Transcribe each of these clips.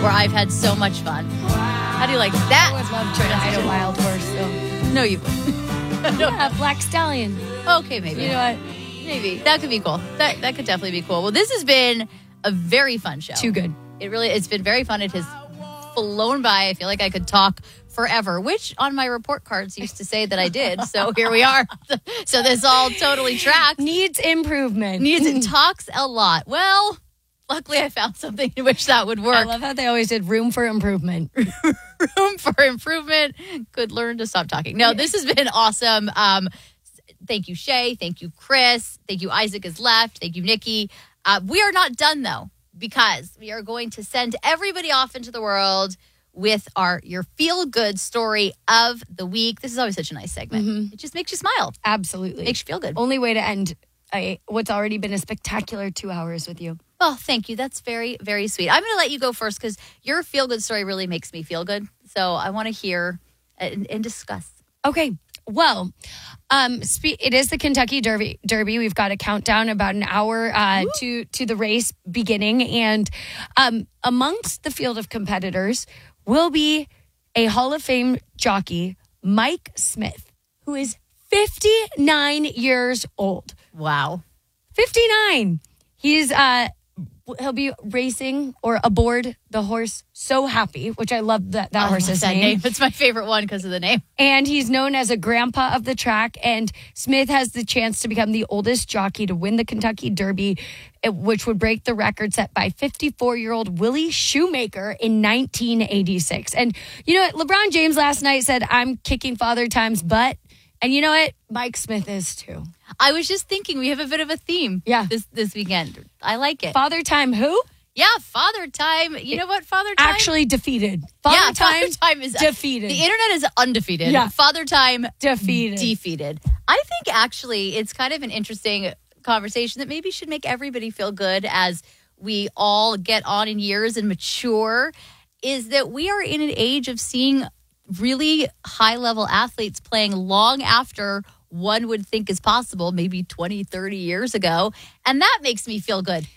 where I've had so much fun. How do you like that? I would love to ride a wild horse, though. No, you wouldn't. Yeah, black stallion. Okay, maybe. You know what? Maybe. That could be cool. That could definitely be cool. Well, this has been a very fun show. Too good. It's been very fun. It has flown by. I feel like I could talk forever, which on my report cards used to say that I did. So here we are. So this all totally tracks. Needs improvement. It talks a lot. Well, luckily I found something in which that would work. I love how they always did room for improvement. Room for improvement. Could learn to stop talking. No, this has been awesome. Thank you, Shay. Thank you, Chris. Thank you, Isaac is left. Thank you, Nikki. We are not done, though, because we are going to send everybody off into the world with your feel-good story of the week. This is always such a nice segment. Mm-hmm. It just makes you smile. Absolutely. Makes you feel good. Only way to end what's already been a spectacular 2 hours with you. Oh, thank you. That's very, very sweet. I'm going to let you go first because your feel-good story really makes me feel good. So I want to hear and discuss. Okay. Well, it is the Kentucky Derby. We've got a countdown about an hour to the race beginning. And amongst the field of competitors will be a Hall of Fame jockey, Mike Smith, who is 59 years old. Wow. 59. He'll be racing or aboard the horse So Happy, which I love that horse's name. It's my favorite one because of the name. And he's known as a grandpa of the track. And Smith has the chance to become the oldest jockey to win the Kentucky Derby, which would break the record set by 54-year-old Willie Shoemaker in 1986. And you know what? LeBron James last night said, "I'm kicking Father Time's butt." And you know what? Mike Smith is too. I was just thinking we have a bit of a theme this weekend. I like it. Father Time who? Yeah, Father Time. You know what? Father Time? Actually defeated. Father Time is defeated. The internet is undefeated. Yeah. Father Time defeated. I think actually it's kind of an interesting conversation that maybe should make everybody feel good as we all get on in years and mature, is that we are in an age of seeing really high-level athletes playing long after one would think is possible, maybe 20, 30 years ago. And that makes me feel good.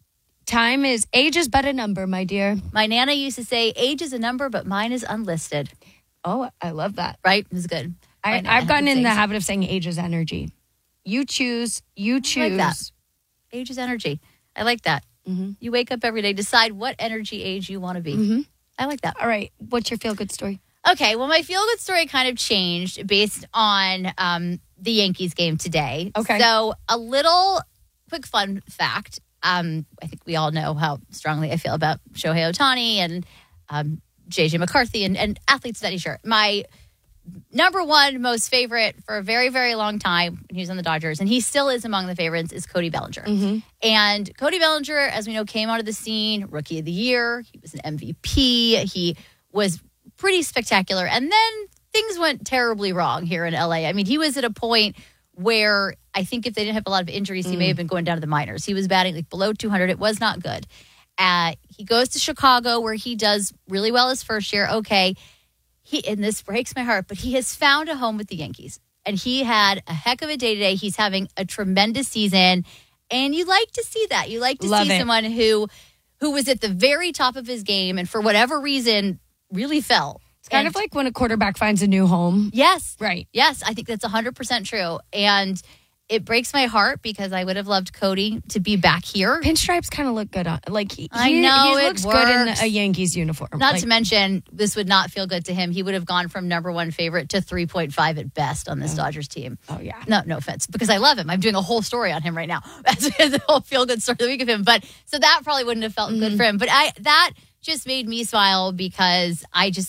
Age is but a number, my dear. My Nana used to say, age is a number, but mine is unlisted. Oh, I love that. Right? It was good. I've gotten in the habit of saying age is energy. You choose. I like that. Age is energy. I like that. Mm-hmm. You wake up every day, decide what energy age you want to be. Mm-hmm. I like that. All right. What's your feel-good story? Okay, well, my feel-good story kind of changed based on the Yankees game today. Okay. So a little quick fun fact. I think we all know how strongly I feel about Shohei Ohtani and J.J. McCarthy and athletes of that nature. My number one most favorite for a very, very long time when he was on the Dodgers, and he still is among the favorites, is Cody Bellinger. Mm-hmm. And Cody Bellinger, as we know, came onto the scene, Rookie of the Year. He was an MVP. He was pretty spectacular. And then things went terribly wrong here in LA. I mean, he was at a point where I think if they didn't have a lot of injuries, he may have been going down to the minors. He was batting like below 200. It was not good. He goes to Chicago where he does really well his first year. Okay. And this breaks my heart, but he has found a home with the Yankees. And he had a heck of a day today. He's having a tremendous season. And you like to see that. You like to see someone who was at the very top of his game and for whatever reason really fell. It's kind of like when a quarterback finds a new home. Yes. Right. Yes, I think that's 100% true. And it breaks my heart because I would have loved Cody to be back here. Pinstripes kind of look good on, like he looks works. good in a Yankees uniform. Not to mention, this would not feel good to him. He would have gone from number one favorite to 3.5 at best on this Dodgers team. Oh yeah. No offense, because I love him. I'm doing a whole story on him right now. That's the whole feel good story of the week of him. But so that probably wouldn't have felt good for him. But that just made me smile because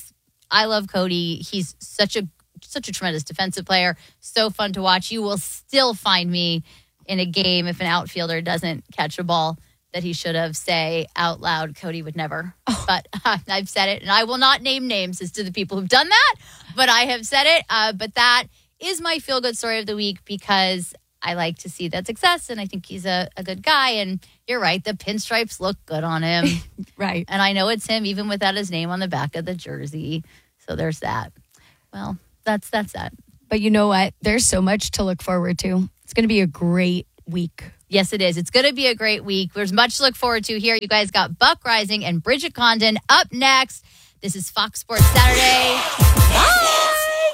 I love Cody. He's such a tremendous defensive player. So fun to watch. You will still find me in a game if an outfielder doesn't catch a ball that he should have, say out loud, Cody would never. Oh. But I've said it, and I will not name names as to the people who've done that, but I have said it. But that is my feel-good story of the week because I like to see that success, and I think he's a good guy. And you're right, the pinstripes look good on him. Right. And I know it's him, even without his name on the back of the jersey. So there's that. Well, that's that. But you know what? There's so much to look forward to. It's going to be a great week Yes, it is. It's going to be a great week. There's much to look forward to here. You guys got Buck Rising and Bridget Condon up next. This is Fox Sports Saturday. Bye!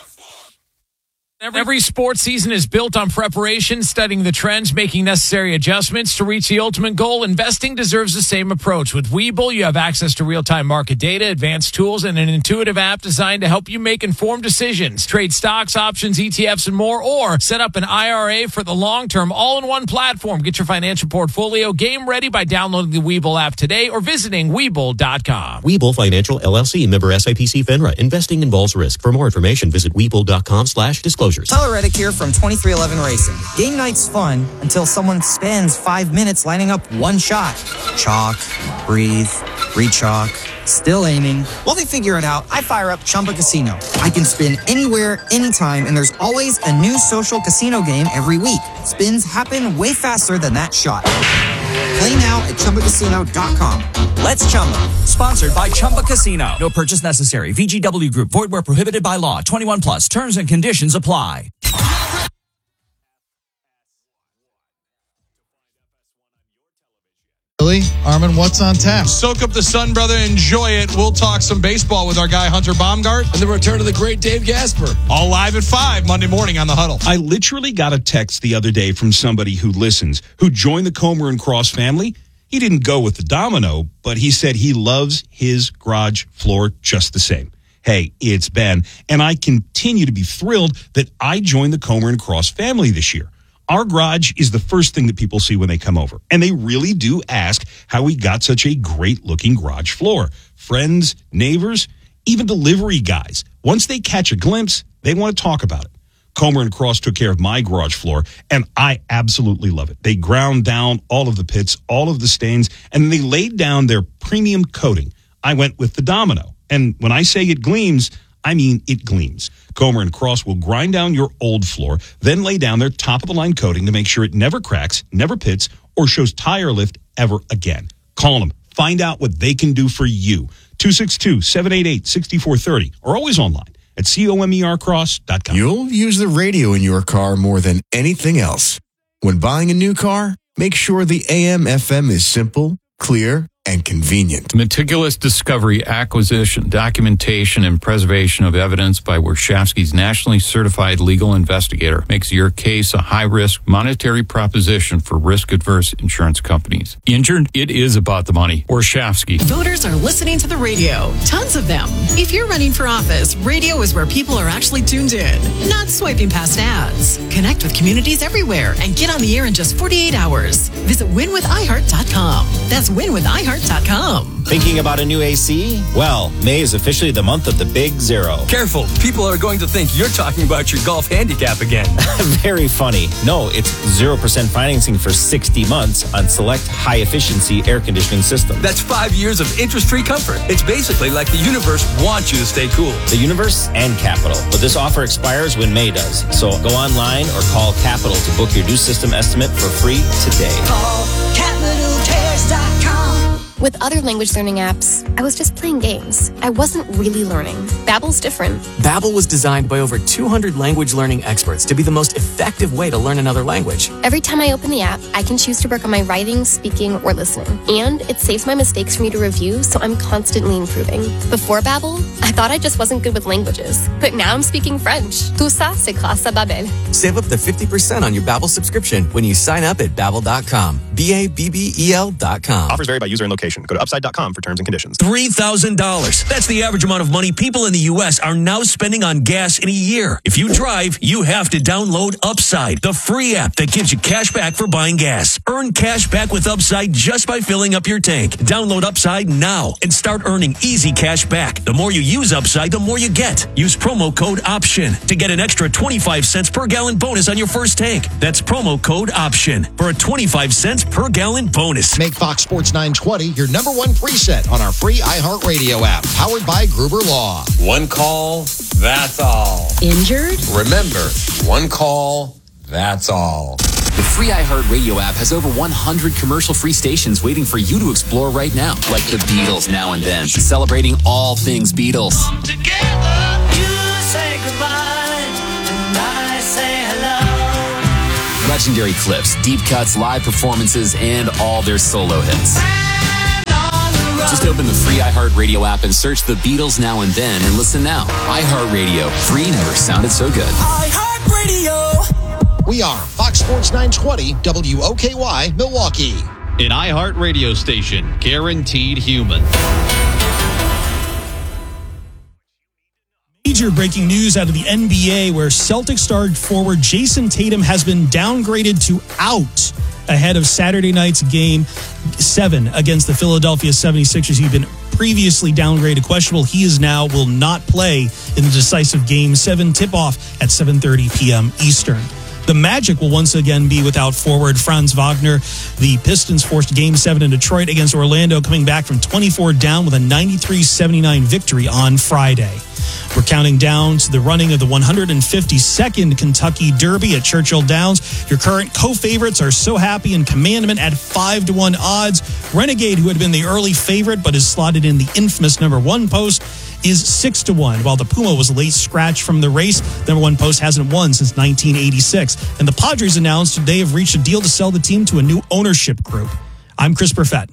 Every sports season is built on preparation, studying the trends, making necessary adjustments to reach the ultimate goal. Investing deserves the same approach. With Webull, you have access to real-time market data, advanced tools, and an intuitive app designed to help you make informed decisions. Trade stocks, options, ETFs, and more, or set up an IRA for the long term, all in one platform. Get your financial portfolio game ready by downloading the Webull app today or visiting Webull.com. Webull Financial, LLC, member SIPC FINRA. Investing involves risk. For more information, visit Webull.com/disclosures. Tyler Reddick here from 2311 Racing. Game night's fun until someone spends 5 minutes lining up one shot. Chalk, breathe, re-chalk, still aiming. While they figure it out, I fire up Chumba Casino. I can spin anywhere, anytime, and there's always a new social casino game every week. Spins happen way faster than that shot. Play now at ChumbaCasino.com. Let's Chumba. Sponsored by Chumba Casino. No purchase necessary. VGW Group. Void where prohibited by law. 21 plus. Terms and conditions apply. Really? Armin, what's on tap? Soak up the sun, brother. Enjoy it. We'll talk some baseball with our guy, Hunter Baumgart. And the return of the great Dave Gasper. All live at 5 Monday morning on The Huddle. I literally got a text the other day from somebody who listens, who joined the Comer and Cross family. He didn't go with the domino, but he said he loves his garage floor just the same. Hey, it's Ben, and I continue to be thrilled that I joined the Comer and Cross family this year. Our garage is the first thing that people see when they come over, and they really do ask how we got such a great-looking garage floor. Friends, neighbors, even delivery guys. Once they catch a glimpse, they want to talk about it. Comer and Cross took care of my garage floor, and I absolutely love it. They ground down all of the pits, all of the stains, and they laid down their premium coating. I went with the domino, and when I say it gleams, I mean it gleams. Comer and Cross will grind down your old floor, then lay down their top-of-the-line coating to make sure it never cracks, never pits, or shows tire lift ever again. Call them. Find out what they can do for you. 262-788-6430, or always online at comercross.com. You'll use the radio in your car more than anything else. When buying a new car, make sure the AM/FM is simple, clear, and convenient. Meticulous discovery, acquisition, documentation, and preservation of evidence by Warshawski's nationally certified legal investigator makes your case a high-risk monetary proposition for risk-adverse insurance companies. Injured? It is about the money. Warshawski. Voters are listening to the radio. Tons of them. If you're running for office, radio is where people are actually tuned in, not swiping past ads. Connect with communities everywhere and get on the air in just 48 hours. Visit winwithiheart.com. That's winwithiheart.com. Thinking about a new AC? Well, May is officially the month of the Big Zero. Careful, people are going to think you're talking about your golf handicap again. Very funny. No, it's 0% financing for 60 months on select high-efficiency air conditioning systems. That's 5 years of interest-free comfort. It's basically like the universe wants you to stay cool. The universe and Capital. But this offer expires when May does. So go online or call Capital to book your new system estimate for free today. Call CapitalCares.com. With other language learning apps, I was just playing games. I wasn't really learning. Babbel's different. Babbel was designed by over 200 language learning experts to be the most effective way to learn another language. Every time I open the app, I can choose to work on my writing, speaking, or listening. And it saves my mistakes for me to review, so I'm constantly improving. Before Babbel, I thought I just wasn't good with languages. But now I'm speaking French. Tout ça, c'est grâce à Babbel. Save up to 50% on your Babbel subscription when you sign up at Babbel.com. Babbel.com. Offers vary by user and location. Go to upside.com for terms and conditions. $3,000. That's the average amount of money people in the U.S. are now spending on gas in a year. If you drive, you have to download Upside, the free app that gives you cash back for buying gas. Earn cash back with Upside just by filling up your tank. Download Upside now and start earning easy cash back. The more you use Upside, the more you get. Use promo code OPTION to get an extra 25 cents per gallon bonus on your first tank. That's promo code OPTION for a 25 cents per gallon bonus. Make Fox Sports 920 your number one preset on our free iHeartRadio app, powered by Gruber Law. One call, that's all. Injured? Remember, one call, that's all. The free iHeartRadio app has over 100 commercial-free stations waiting for you to explore right now, like the Beatles Now and Then, celebrating all things Beatles. Come together, you say goodbye, and I say hello. legendary clips, deep cuts, live performances, and all their solo hits. Just open the free iHeartRadio app and search The Beatles Now and Then and listen now. iHeartRadio. Free never sounded so good. iHeartRadio. We are Fox Sports 920 WOKY Milwaukee. An iHeartRadio station, guaranteed human. Major breaking news out of the NBA where Celtics star forward Jason Tatum has been downgraded to out ahead of Saturday night's Game 7 against the Philadelphia 76ers. He'd been previously downgraded questionable. He is now will not play in the decisive Game 7 tip-off at 7:30 p.m. Eastern. The Magic will once again be without forward Franz Wagner. The Pistons forced Game 7 in Detroit against Orlando, coming back from 24 down with a 93-79 victory on Friday. We're counting down to the running of the 152nd Kentucky Derby at Churchill Downs. Your current co-favorites are So Happy and Commandment at 5-1 odds. Renegade, who had been the early favorite but is slotted in the infamous number 1 post, is 6-1, while the Puma was a late scratch from the race. The number 1 post hasn't won since 1986. And the Padres announced they have reached a deal to sell the team to a new ownership group. I'm Chris Perfett.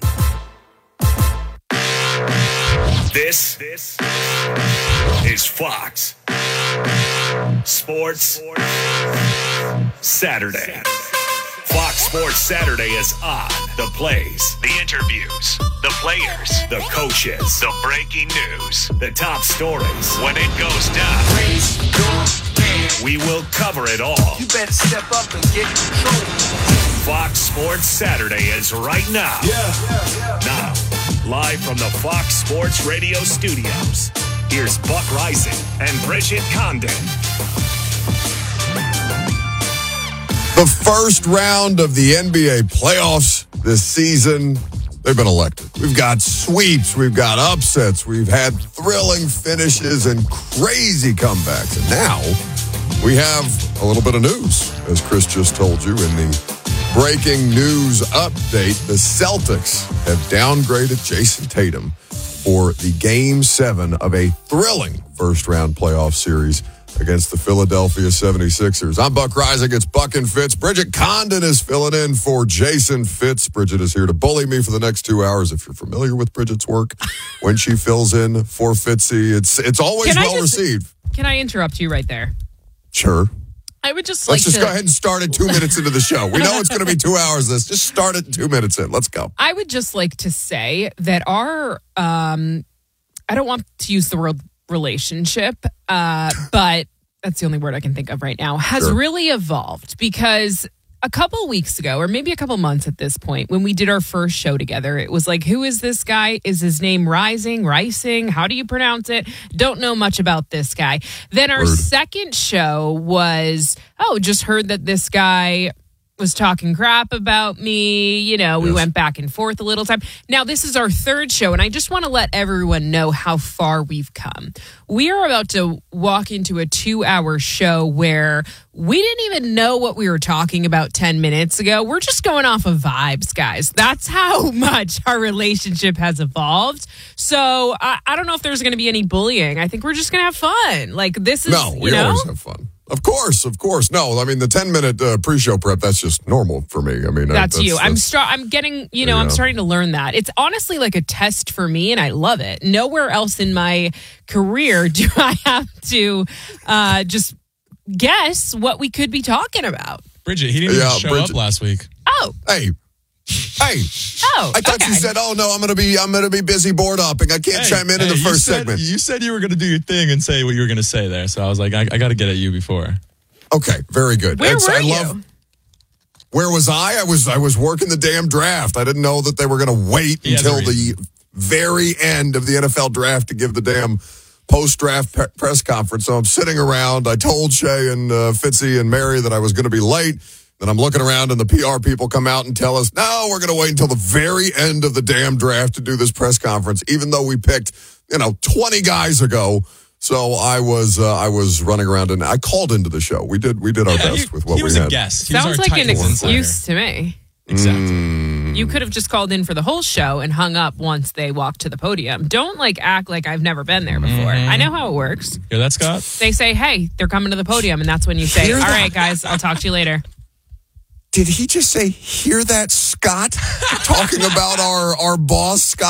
This is Fox Sports Saturday. Fox Sports Saturday is on. The plays, the interviews, the players, the coaches, the breaking news, the top stories. When it goes down, we will cover it all. You better step up and get control. Fox Sports Saturday is right now. Now, live from the Fox Sports Radio studios, here's Buck Rising and Bridget Condon. The first round of the NBA playoffs this season, they've been electric. We've got sweeps, we've got upsets, we've had thrilling finishes and crazy comebacks. And now we have a little bit of news, as Chris just told you in the breaking news update. The Celtics have downgraded Jason Tatum for the Game 7 of a thrilling first-round playoff series against the Philadelphia 76ers. I'm Buck Rising. It's Buck and Fitz. Bridget Condon is filling in for Jason Fitz. Bridget is here to bully me for the next 2 hours. If you're familiar with Bridget's work, when she fills in for Fitzy, it's always well received. Can I interrupt you right there? Sure. I would just Let's just go ahead and start it 2 minutes into the show. We know it's going to be 2 hours. Let's just start it 2 minutes in. Let's go. I would just like to say that our, I don't want to use the word relationship, but that's the only word I can think of right now, has really evolved, because a couple weeks ago, or maybe a couple months at this point, when we did our first show together, it was like, who is this guy? Is his name Rising? How do you pronounce it? Don't know much about this guy. Then our second show was, just heard that this guy was talking crap about me. You know, we went back and forth a little time. Now, this is our third show, and I just want to let everyone know how far we've come. We are about to walk into a 2-hour show where we didn't even know what we were talking about 10 minutes ago. We're just going off of vibes, guys. That's how much our relationship has evolved. So I don't know if there's going to be any bullying. I think we're just going to have fun. Like, this is, we always have fun. Of course. No, I mean, the 10-minute pre-show prep, that's just normal for me. I mean, that's you. I'm getting, I'm starting to learn that. It's honestly like a test for me, and I love it. Nowhere else in my career do I have to just guess what we could be talking about. Bridget, he didn't even show up last week. Oh. Hey. Oh, I thought you said, "Oh no, I'm gonna be busy board upping. I can't chime in the first segment." You said you were gonna do your thing and say what you were gonna say there, so I was like, I got to get at you before. Okay, very good. Where were you? Where was I? I was working the damn draft. I didn't know that they were gonna wait until the very end of the NFL draft to give the damn post-draft press conference. So I'm sitting around. I told Shay and Fitzy and Mary that I was gonna be late. Then I'm looking around and the PR people come out and tell us, no, we're going to wait until the very end of the damn draft to do this press conference, even though we picked, 20 guys ago. So I was running around and I called into the show. We did our best with what we had. He was a guest. Sounds like an excuse to me. Exactly. You could have just called in for the whole show and hung up once they walked to the podium. Don't act like I've never been there before. I know how it works. Hear that, Scott? They say, hey, they're coming to the podium. And that's when you say, all right, guys, I'll talk to you later. Did he just say, hear that, Scott? Talking about our boss, Scott